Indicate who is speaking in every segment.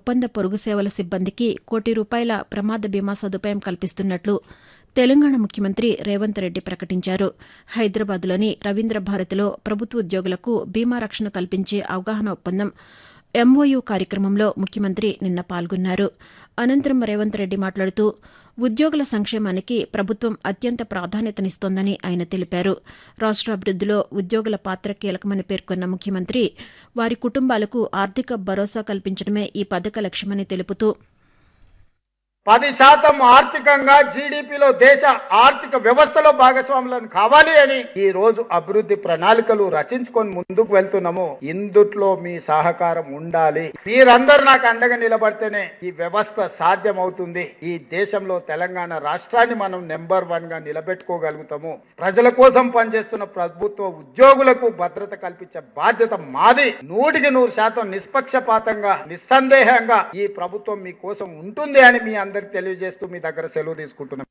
Speaker 1: ఒప్పంద పొరుగు సేవల సిబ్బందికి ₹1 కోటి ప్రమాద బీమా సదుపాయం కల్పిస్తున్నట్లు తెలంగాణ ముఖ్యమంత్రి రేవంత్ రెడ్డి ప్రకటించారు. హైదరాబాద్లోని రవీంద్ర భారతిలో ప్రభుత్వ ఉద్యోగులకు బీమా రక్షణ కల్పించే అవగాహన ఒప్పందం ఎంఓయూ కార్యక్రమంలో ముఖ్యమంత్రి నిన్న పాల్గొన్నారు. అనంతరం రేవంత్ రెడ్డి మాట్లాడుతూ ఉద్యోగుల సంక్షేమానికి ప్రభుత్వం అత్యంత ప్రాధాన్యతనిస్తోందని ఆయన తెలిపారు. రాష్ట్రాభివృద్దిలో ఉద్యోగుల పాత్ర కీలకమని పేర్కొన్న ముఖ్యమంత్రి వారి కుటుంబాలకు ఆర్థిక భరోసా కల్పించడమే ఈ పథక లక్ష్యమని తెలుపుతూ
Speaker 2: 10% ఆర్థికంగా జీడీపీలో దేశ ఆర్థిక వ్యవస్థలో భాగస్వాములను కావాలి అని ఈ రోజు అభివృద్ధి ప్రణాళికలు రచించుకొని ముందుకు వెళ్తున్నాము. ఇందుట్లో మీ సహకారం ఉండాలి. మీరందరూ నాకు అండగా నిలబడితేనే ఈ వ్యవస్థ సాధ్యమవుతుంది. ఈ దేశంలో తెలంగాణ రాష్ట్రాన్ని మనం నెంబర్ 1 గా నిలబెట్టుకోగలుగుతాము. ప్రజల కోసం పనిచేస్తున్న ప్రభుత్వ ఉద్యోగులకు భద్రత కల్పించే బాధ్యత మాది. 100% నిష్పక్షపాతంగా నిస్సందేహంగా ఈ ప్రభుత్వం మీ కోసం ఉంటుంది అని మీ అందరికి తెలియజేస్తూ మీ దగ్గర సెలవు తీసుకుంటున్నాం.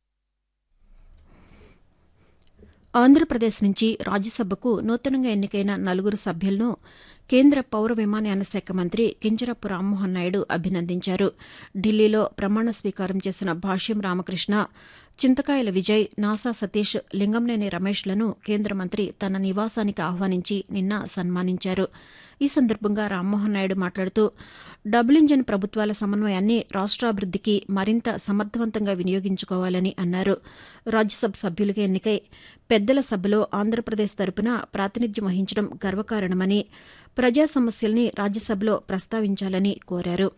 Speaker 1: ఆంధ్రప్రదేశ్ నుంచి రాజ్యసభకు నూతనంగా ఎన్నికైన 4 సభ్యులను కేంద్ర పౌర విమానయాన శాఖ మంత్రి కింజరాపు రామ్మోహన్ నాయుడు అభినందించారు. ఢిల్లీలో ప్రమాణ స్వీకారం చేసిన భాష్యం రామకృష్ణ, చింతకాయల విజయ్, నాసా సతీష్, లింగంనేని రమేష్లను కేంద్ర మంత్రి తన నివాసానికి ఆహ్వానించి నిన్న సన్మానించారు. ఈ సందర్భంగా రామ్మోహన్ నాయుడు మాట్లాడుతూ డబుల్ ఇంజన్ ప్రభుత్వాల సమన్వయాన్ని రాష్ట్రాభివృద్దికి మరింత సమర్థవంతంగా వినియోగించుకోవాలని అన్నారు. రాజ్యసభ సభ్యులుగా ఎన్నికై పెద్దల సభలో ఆంధ్రప్రదేశ్ తరపున ప్రాతినిధ్యం వహించడం గర్వకారణమని, ప్రజా సమస్యల్ని రాజ్యసభలో ప్రస్తావించాలని కోరారు.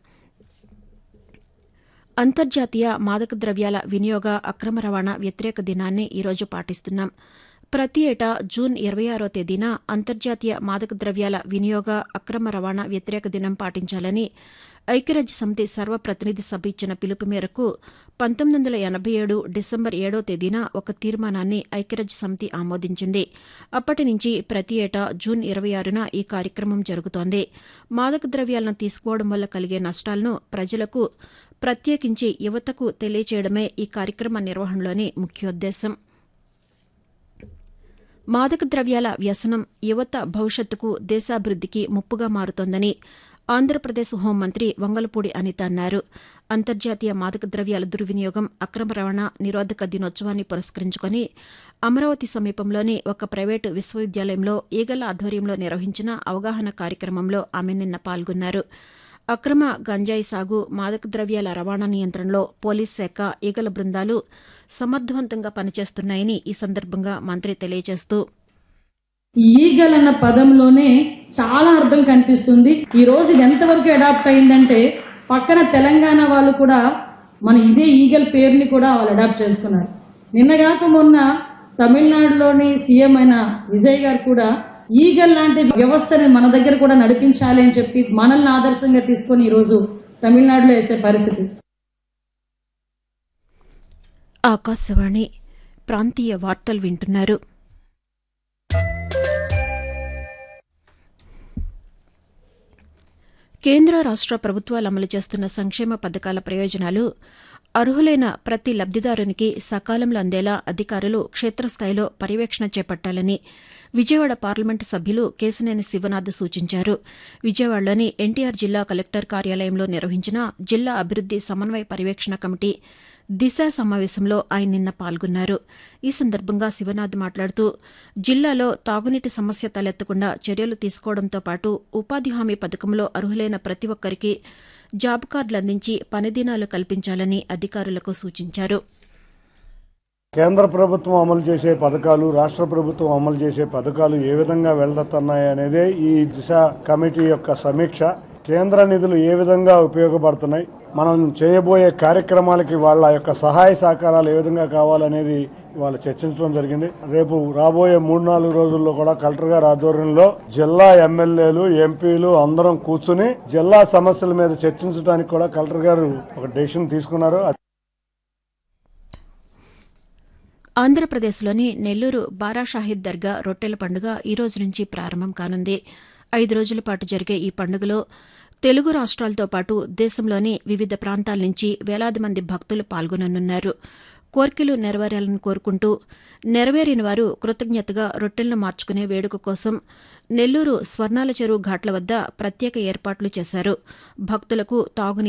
Speaker 1: అంతర్జాతీయ మాదక ద్రవ్యాల వినియోగ అక్రమ రవాణా వ్యతిరేక దినాన్ని ఈరోజు పాటిస్తున్నాం. ప్రతి ఏటా జూన్ 26వ తేదీన అంతర్జాతీయ మాదక ద్రవ్యాల వినియోగ అక్రమ రవాణా వ్యతిరేక దినం పాటించాలని ఐక్యరాజ్యసమితి సర్వప్రతినిధి సభ ఇచ్చిన పిలుపు మేరకు 1987 డిసెంబర్ 7వ తేదీన ఒక తీర్మానాన్ని ఐక్యరాజ్యసమితి ఆమోదించింది. అప్పటి నుంచి ప్రతి ఏటా జూన్ 26న ఈ కార్యక్రమం జరుగుతోంది. మాదక ద్రవ్యాలను తీసుకోవడం వల్ల కలిగే నష్టాలను ప్రజలకు, ప్రత్యేకించి యువతకు తెలియచేయడమే ఈ కార్యక్రమ నిర్వహణలోని ముఖ్యోద్దేశం. మాదక ద్రవ్యాల వ్యసనం యువత భవిష్యత్తుకు, దేశాభివృద్దికి ముప్పుగా మారుతోందని ఆంధ్రప్రదేశ్ హోంమంత్రి వంగలపూడి అనిత అన్నారు. అంతర్జాతీయ మాదక ద్రవ్యాల దుర్వినియోగం, అక్రమ రవాణా నిరోధక దినోత్సవాన్ని పురస్కరించుకుని అమరావతి సమీపంలోని ఒక ప్రైవేటు విశ్వవిద్యాలయంలో ఈగల ఆధ్వర్యంలో నిర్వహించిన అవగాహన కార్యక్రమంలో ఆమె నిన్న పాల్గొన్నారు. అక్రమ గంజాయి సాగు, మాదక ద్రవ్యాల రవాణా నియంత్రణలో పోలీస్ శాఖ, ఈగల బృందాలు సమర్థవంతంగా పనిచేస్తున్నాయని ఈ సందర్భంగా మంత్రి తెలియజేస్తూ
Speaker 3: ఈగల్ అన్న పదంలోనే చాలా అర్థం కనిపిస్తుంది. ఈ రోజు ఎంతవరకు అడాప్ట్ అయిందంటే పక్కన తెలంగాణ వాళ్ళు కూడా మన ఇదే ఈగల్ పేరుని కూడా వాళ్ళు అడాప్ట్ చేస్తున్నారు. నిన్నగాక మొన్న తమిళనాడులోని సీఎం అయిన విజయ్ గారు కూడా ఈగల్ లాంటి వ్యవస్థని మన దగ్గర కూడా నడిపించాలి అని చెప్పి మనల్ని ఆదర్శంగా తీసుకొని ఈరోజు తమిళనాడులో వేసే పరిస్థితి.
Speaker 1: ఆకాశవాణి ప్రాంతీయ వార్తలు వింటున్నారు. కేంద్ర రాష్ట్ర ప్రభుత్వాలు అమలు చేస్తున్న సంక్షేమ పథకాల ప్రయోజనాలు అర్హులైన ప్రతి లబ్దిదారునికి సకాలంలో అందేలా అధికారులు క్షేత్రస్థాయిలో పర్యవేక్షణ చేపట్టాలని విజయవాడ పార్లమెంటు సభ్యులు కేశినేని శివనాథ్ సూచించారు. విజయవాడలోని ఎన్టీఆర్ జిల్లా కలెక్టర్ కార్యాలయంలో నిర్వహించిన జిల్లా అభివృద్ది సమన్వయ పర్యవేక్షణ కమిటీ దిశ సమావేశంలో ఆయన నిన్న పాల్గొన్నారు. ఈ సందర్భంగా శివనాథ్ మాట్లాడుతూ జిల్లాలో తాగునీటి సమస్య తలెత్తకుండా చర్యలు తీసుకోవడంతో పాటు ఉపాధి హామీ పథకంలో అర్హులైన ప్రతి ఒక్కరికి జాబ్ కార్డులు అందించి పనిదినాలు కల్పించాలని అధికారులకు సూచించారు.
Speaker 4: కేంద్ర ప్రభుత్వం అమలు చేసే పథకాలు, రాష్ట్ర ప్రభుత్వం అమలు చేసే పథకాలు ఏ విధంగా వెళ్తున్నాయి అనేదే ఈ దిశ కమిటీ యొక్క సమీక్ష. కేంద్ర నిధులు ఏ విధంగా ఉపయోగపడుతున్నాయి, మనం చేయబోయే కార్యక్రమాలకి వాళ్ళ యొక్క సహాయ సహకారాలు ఏ విధంగా కావాలనేది వాళ్ళు చర్చించడం జరిగింది. రేపు రాబోయే 3-4 రోజుల్లో కూడా కలెక్టర్ గారి ఆధ్వర్యంలో జిల్లా ఎమ్మెల్యేలు, ఎంపీలు అందరం కూర్చుని జిల్లా సమస్యల మీద చర్చించడానికి కూడా కలెక్టర్ గారు ఒక డెసిషన్ తీసుకున్నారు.
Speaker 1: ఆంధ్రప్రదేశ్లోని నెల్లూరు బారాషాహిద్ దర్గా రొట్టెల పండుగ ఈ రోజు నుంచి ప్రారంభం కానుంది. 5 రోజుల పాటు జరిగే ఈ పండుగలో తెలుగు రాష్ట్రాలతో పాటు దేశంలోని వివిధ ప్రాంతాల నుంచి వేలాది మంది భక్తులు పాల్గొననున్నారు. కోర్కెలు నెరవేరాలని కోరుకుంటూ నెరవేరిన వారు కృతజ్ఞతగా రొట్టెలను మార్చుకునే వేడుక కోసం నెల్లూరు స్వర్ణాల చెరువు ఘాట్ల వద్ద ప్రత్యేక ఏర్పాట్లు చేశారు. భక్తులకు తాగునీరు,